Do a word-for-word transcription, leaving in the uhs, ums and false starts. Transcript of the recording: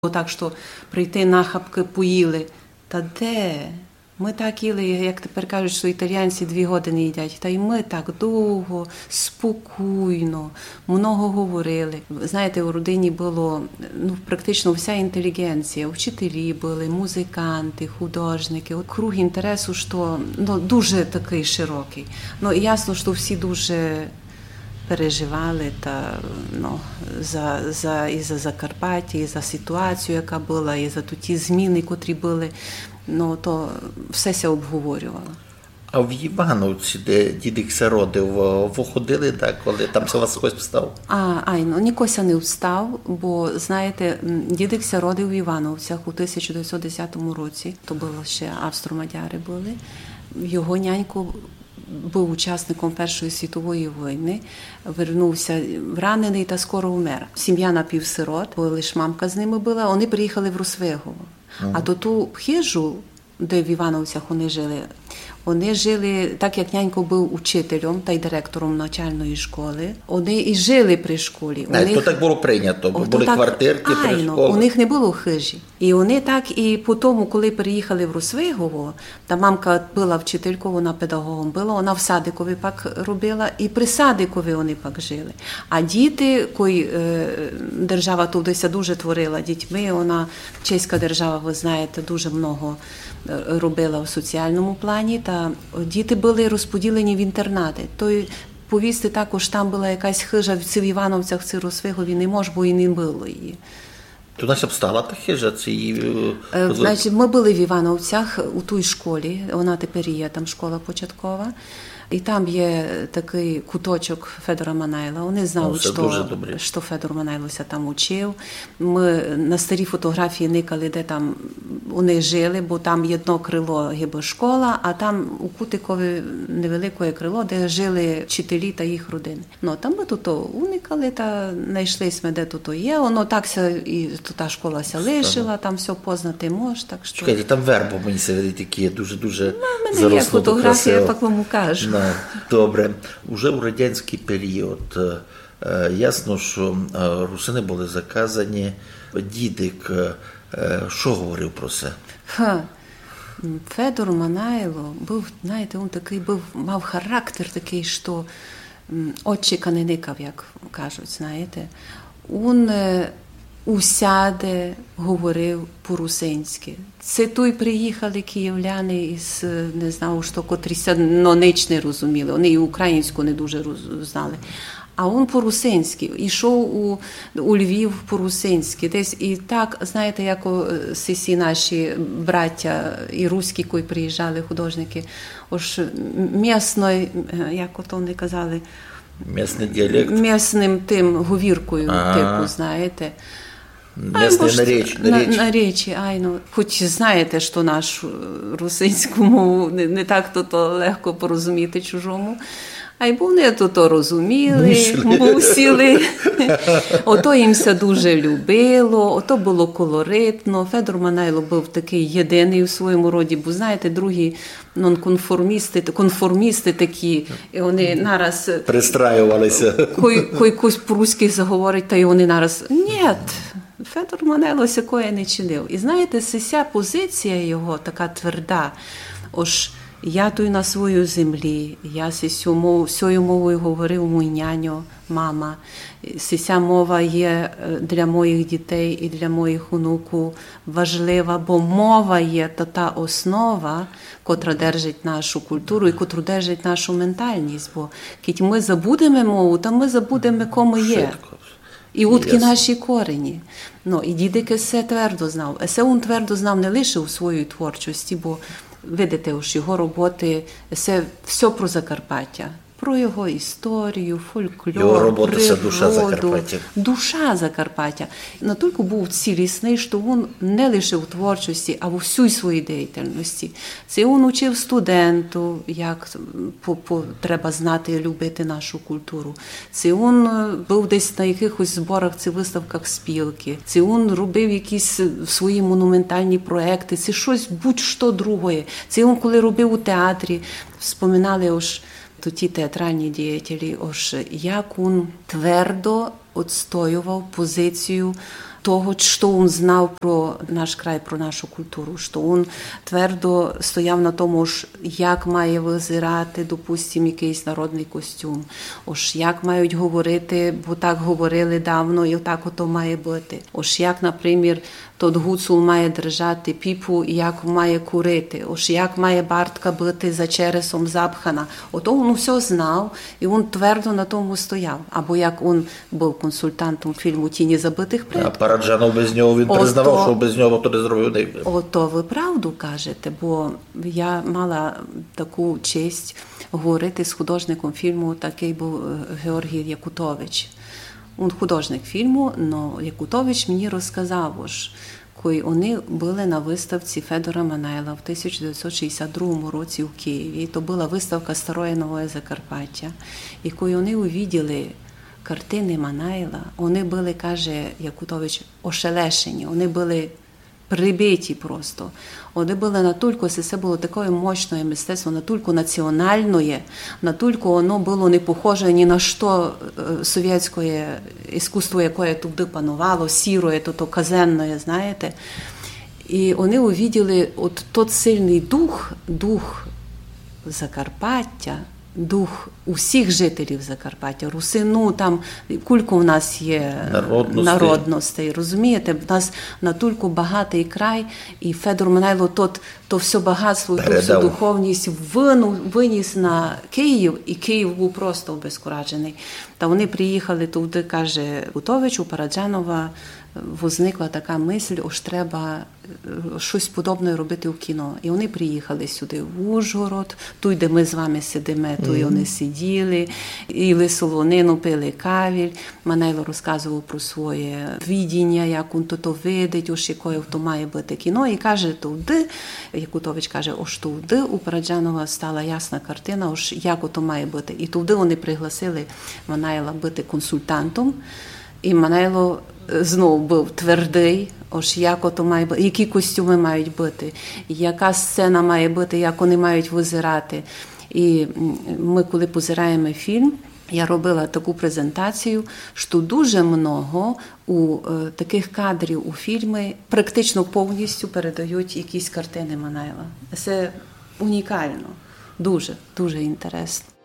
Так, що прийти нахапки поїли. Та де? Ми так їли, як тепер кажуть, що італійці дві години їдять. Та й ми так довго, спокійно, много говорили. Знаєте, у родині було ну, практично вся інтелігенція. Вчителі були, музиканти, художники. От круг інтересу, що ну, дуже такий широкий. Ну, ясно, що всі дуже переживали та, ну, за, за, і за Закарпаття, і за ситуацію, яка була, і за ті зміни, котрі були. Ну, то все ся обговорювало. А в Івановці, де дідик родив, ви ходили, так, коли там се вас хтось встав? А, ай, ну, нікося не встав, бо, знаєте, дідик ся родив в Івановцях у тисяча дев'ятсот десятому році. То було ще австро-мадяри були. Його нянько був учасником Першої світової війни, вернувся вранений та скоро вмер. Сім'я напівсирот, бо лише мамка з ними була, вони приїхали в Росвигово. Ага. А то ту хижу, де в Івановцях вони жили, вони жили, так як нянько був учителем та й директором навчальної школи, вони і жили при школі. А, них... То так було прийнято, бо були так... квартирки Айно, при школі. У них не було хижі. І вони так і по тому, коли переїхали в Росвигово, та мамка була вчителькою, вона педагогом була, вона в садикові пак робила, і при садикові вони пак жили. А діти, кої е, держава туди дуже творила дітьми, вона, чеська держава, ви знаєте, дуже много робила в соціальному плані, та діти були розподілені в інтернати. Той повісти також там була якась хижа в Івановцях, в Росвигові не може, бо і не було її. То нас обстала та хижа? Ці... Значить, ми були в Івановцях у тій школі, вона тепер є, там школа початкова. І там є такий куточок Федора Манайла. Вони знали, що, що Федор Манайлося там учив. Ми на старі фотографії никали, де там вони жили, бо там є одно крило гібошкола, а там у Кутикові невелике крило, де жили вчителі та їх родини. Ну, там ми тут уникали та знайшлись ми, де тут є. Воно так і та школа ся лишила, там все познати може. Так що... Чекайте, там вербо мені се такі дуже-дуже заросло. Ну, в мене є фотографія, я так вам кажу. Добре. Уже у радянський період е, ясно, що е, русини були заказані. Дідик, е, що говорив про це? Ха. Федор Манайло був, знаєте, він такий був, мав характер такий, що очіка не никав, як кажуть, знаєте. Він е, усяде говорив по-русинськи. Це тут приїхали київляни із, не знаю, що котріся, но ніч не розуміли. Вони і українську не дуже знали. А він по-русинськи. Ішов у, у Львів по-русинськи. Десь і так, знаєте, як всі наші браття і руські, які приїжджали, художники, ось місної, як ото вони казали, місний діалект. Місним тим говіркою, ага. Типу, знаєте. Місний наречі. На, наречі, ай, ну, хоч знаєте, що нашу русинську мову не, не так то, то легко порозуміти чужому. А й вони то, то розуміли, мусили. Ото їм все дуже любило, ото було колоритно. Федор Манайло був такий єдиний у своєму роді, бо, знаєте, другі нонконформісти, конформісти такі, і вони нараз... Пристраювалися. Якось по-руськи заговорить, та й вони нараз... Ні, Федор Манайло сякої не чинив. І знаєте, ця позиція його така тверда, ось я тут на своїй землі, я всьою мовою говорив мій няньо, мама. Ця мова є для моїх дітей і для моїх онуків важлива, бо мова є то та основа, котра держить нашу культуру і котру держить нашу ментальність. Бо коли ми забудемо мову, то ми забудемо, кому є. І утки наші корені. Ну, і дідик все твердо знав. Есе він твердо знав не лише у своїй творчості, бо, видите, уж його роботи, все, все про Закарпаття. Про його історію, фольклор, його робота – це природу, душа Закарпаття. Душа Закарпаття. Натільки був цілісний, що він не лише у творчості, а у всій своїй діяльності. Це він учив студенту, як по, по, треба знати і любити нашу культуру. Це він був десь на якихось зборах, це виставках спілки. Це він робив якісь свої монументальні проекти. Це щось будь-що друге. Це він, коли робив у театрі, вспоминали ось то ті театральні діятелі, ось як він твердо відстоював позицію того, що він знав про наш край, про нашу культуру, що він твердо стояв на тому, як має визирати, допустимо, якийсь народний костюм, ось як мають говорити, бо так говорили давно, і так ото має бути. Ось як, наприклад, тот гуцул має держати піпу, і як має курити, ось як має бартка бути за чересом запхана. Ото він все знав, і він твердо на тому стояв. Або як він був консультантом фільму «Тіні забитих предків». А Параджанов без нього, він Ото, признавав, що без нього то не зробив. Ото ви правду кажете, бо я мала таку честь говорити з художником фільму, такий був Георгій Якутович. Він художник фільму, але Якутович мені розказав, коли вони були на виставці Федора Манайла в тисяча дев'ятсот шістдесят другому році у Києві. То була виставка «Старое Новое Закарпаття». І коли вони увиділи картини Манайла, вони були, каже Якутович, ошелешені, вони були прибиті просто. Вони були натільки, це було таке мощне мистецтво, натільки національне, натільки воно було не похоже ні на що совєтське іскусство, яке туди панувало, сіре, то, то казенне, знаєте. І вони увиділи от тот сильний дух, дух Закарпаття, дух усіх жителів Закарпаття, русину, там, кілька в нас є народностей, народностей розумієте? В нас натільки багатий край, і Федор Манайло тот, то все багатство, ту всю духовність виніс на Київ, і Київ був просто обезкуражений. Та вони приїхали туди, каже Гутович, у Параджанова возникла така мисль, ось треба щось подобне робити в кіно. І вони приїхали сюди в Ужгород, тут, де ми з вами сидимо, тут mm-hmm. вони сиділи, їли солонину, пили кавіль. Манайло розказував про своє видіння, як він то видить, ось якою то має бути кіно. І каже, туди, Якутович каже, ось туди у Параджанова стала ясна картина, ось як ото має бути. І туди вони пригласили Манайла бути консультантом. І Манайло знову був твердий, ось як ото має бути, які костюми мають бути, яка сцена має бути, як вони мають визирати. І ми, коли позираємо фільм, я робила таку презентацію, що дуже много у е, таких кадрів у фільмі практично повністю передають якісь картини Манайла. Це унікально, дуже, дуже інтересно.